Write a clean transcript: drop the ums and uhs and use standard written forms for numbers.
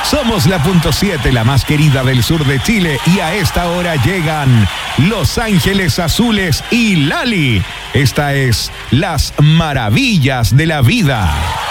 Somos la .7, la más querida del sur de Chile, y a esta hora llegan Los Ángeles Azules y Lali. Esta es Las Maravillas de la Vida.